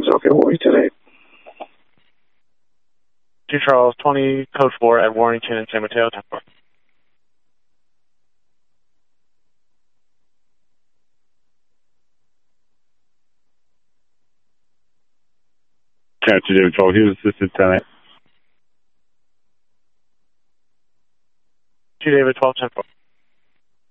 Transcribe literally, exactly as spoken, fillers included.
Okay, Warrington today. Two Charles, twenty, code four at Warrington and San Mateo, ten four. Captain David twelve, he was assistant tenant. Two David twelve, ten four.